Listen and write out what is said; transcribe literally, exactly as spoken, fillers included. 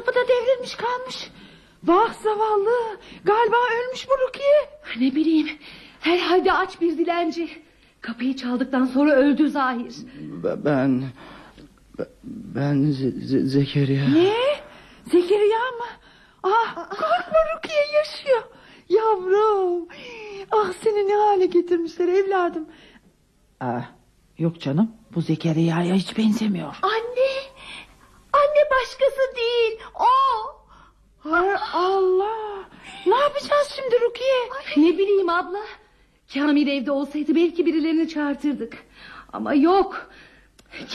kapıda devrilmiş kalmış. Vah zavallı. Galiba ölmüş bu Rukiye. Ne bileyim. Herhalde aç bir dilenci. Kapıyı çaldıktan sonra öldü zahir. Ben... Ben Ze- Zekeriya. Ne? Zekeriya mı? Ah, korkma Rukiye yaşıyor. Yavrum. Ah, seni ne hale getirmişler evladım. Ah, yok canım, bu Zekeriya'ya hiç benzemiyor. Anne. Anne başkası değil. O. Hay Allah. Ne yapacağız şimdi Rukiye? Ay. Ne bileyim abla. Kamil evde olsaydı belki birilerini çağırtırdık. Ama yok.